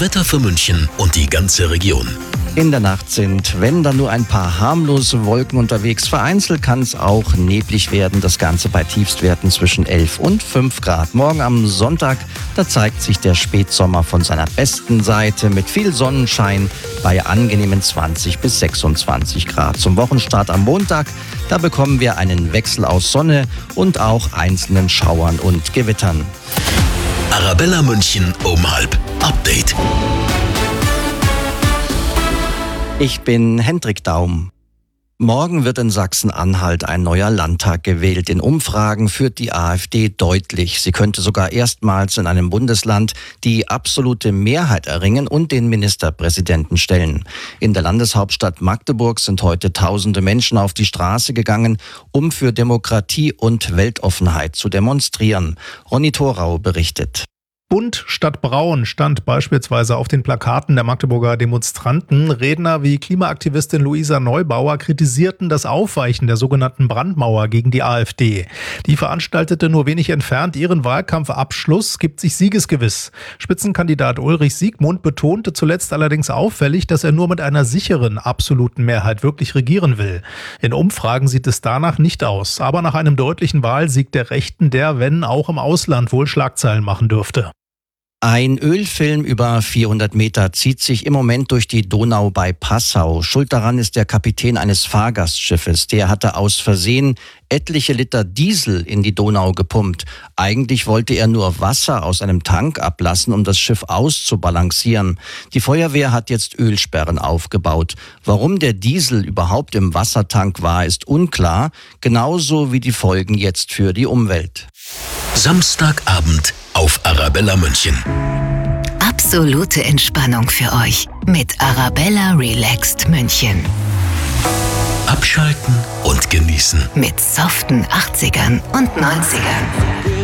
Wetter für München und die ganze Region. In der Nacht sind, wenn dann nur ein paar harmlose Wolken unterwegs. Vereinzelt kann es auch neblig werden. Das Ganze bei Tiefstwerten zwischen 11 und 5 Grad. Morgen am Sonntag, da zeigt sich der Spätsommer von seiner besten Seite mit viel Sonnenschein bei angenehmen 20 bis 26 Grad. Zum Wochenstart am Montag, da bekommen wir einen Wechsel aus Sonne und auch einzelnen Schauern und Gewittern. Arabella München um 12:30. Update. Ich bin Hendrik Daum. Morgen wird in Sachsen-Anhalt ein neuer Landtag gewählt. In Umfragen führt die AfD deutlich. Sie könnte sogar erstmals in einem Bundesland die absolute Mehrheit erringen und den Ministerpräsidenten stellen. In der Landeshauptstadt Magdeburg sind heute tausende Menschen auf die Straße gegangen, um für Demokratie und Weltoffenheit zu demonstrieren. Ronny Thorau berichtet. Bunt statt braun stand beispielsweise auf den Plakaten der Magdeburger Demonstranten. Redner wie Klimaaktivistin Luisa Neubauer kritisierten das Aufweichen der sogenannten Brandmauer gegen die AfD. Die veranstaltete nur wenig entfernt ihren Wahlkampfabschluss, gibt sich siegesgewiss. Spitzenkandidat Ulrich Siegmund betonte zuletzt allerdings auffällig, dass er nur mit einer sicheren, absoluten Mehrheit wirklich regieren will. In Umfragen sieht es danach nicht aus. Aber nach einem deutlichen Wahlsieg der Rechten, der, wenn auch im Ausland, wohl Schlagzeilen machen dürfte. Ein Ölfilm über 400 Meter zieht sich im Moment durch die Donau bei Passau. Schuld daran ist der Kapitän eines Fahrgastschiffes. Der hatte aus Versehen etliche Liter Diesel in die Donau gepumpt. Eigentlich wollte er nur Wasser aus einem Tank ablassen, um das Schiff auszubalancieren. Die Feuerwehr hat jetzt Ölsperren aufgebaut. Warum der Diesel überhaupt im Wassertank war, ist unklar. Genauso wie die Folgen jetzt für die Umwelt. Samstagabend auf Arabella München. Absolute Entspannung für euch mit Arabella Relaxed München. Abschalten und genießen. Mit soften 80ern und 90ern.